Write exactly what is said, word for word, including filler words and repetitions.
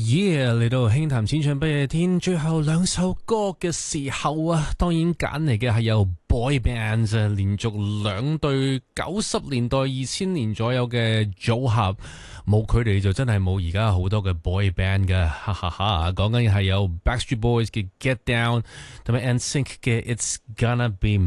耶！嚟到輕談淺唱不夜天，最後兩首歌嘅時候啊，當然揀嚟嘅係有 boy bands 啊，連續兩對九十年代、二千年左右嘅組合，冇佢哋就真係冇而家好多嘅 boy band 嘅，哈哈哈！講緊係有 Backstreet Boys 嘅 Get Down，同埋 N Sync 嘅 It's Gonna Be